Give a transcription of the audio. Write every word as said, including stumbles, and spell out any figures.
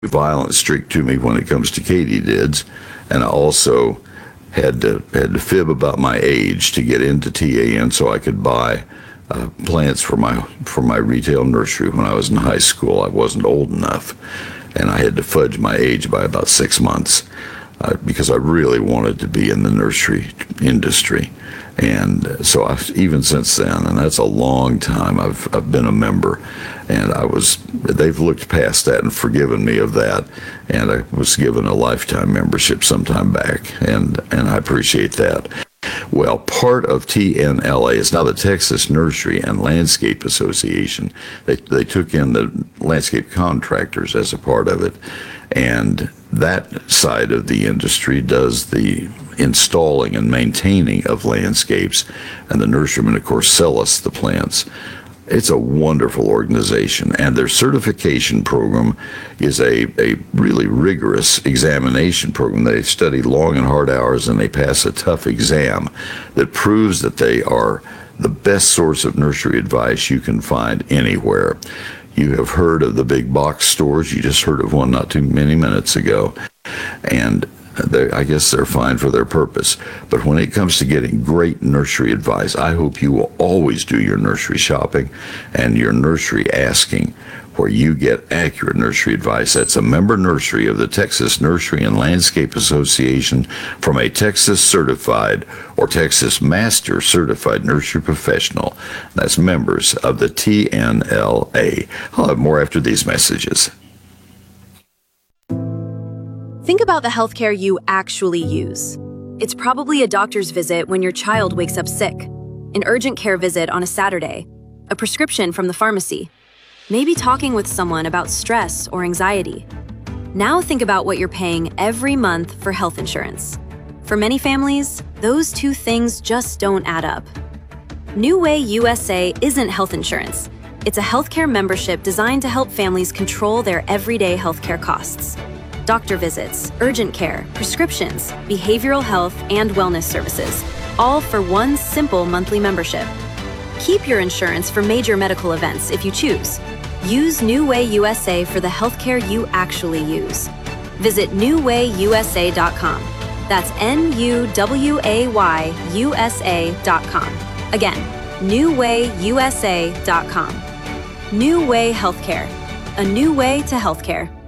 violent streak to me when it comes to katydids, and I also had to had to fib about my age to get into T A N so I could buy uh, plants for my for my retail nursery. When I was in high school, I wasn't old enough, and I had to fudge my age by about six months uh, because I really wanted to be in the nursery industry. And so I've, even since then, and that's a long time, I've I've been a member, and I was they've looked past that and forgiven me of that, and I was given a lifetime membership sometime back, and and I appreciate that. Well, part of T N L A is now the Texas Nursery and Landscape Association. They they took in the landscape contractors as a part of it, and that side of the industry does the installing and maintaining of landscapes, and the nurserymen, of course, sell us the plants. It's a wonderful organization, and their certification program is a, a really rigorous examination program. They study long and hard hours, and they pass a tough exam that proves that they are the best source of nursery advice you can find anywhere. You have heard of the big box stores. You just heard of one not too many minutes ago. And I guess they're fine for their purpose. But when it comes to getting great nursery advice, I hope you will always do your nursery shopping and your nursery asking, where you get accurate nursery advice. That's a member nursery of the Texas Nursery and Landscape Association from a Texas certified or Texas Master certified nursery professional. That's members of the T N L A. I'll have more after these messages. Think about the healthcare you actually use. It's probably a doctor's visit when your child wakes up sick, an urgent care visit on a Saturday, a prescription from the pharmacy, maybe talking with someone about stress or anxiety. Now think about what you're paying every month for health insurance. For many families, those two things just don't add up. New Way U S A isn't health insurance. It's a healthcare membership designed to help families control their everyday healthcare costs. Doctor visits, urgent care, prescriptions, behavioral health, and wellness services, all for one simple monthly membership. Keep your insurance for major medical events if you choose. Use New Way U S A for the healthcare you actually use. Visit new way U S A dot com. That's N U W A Y U S A dot com. Again, new way U S A dot com. New Way Healthcare. A new way to healthcare.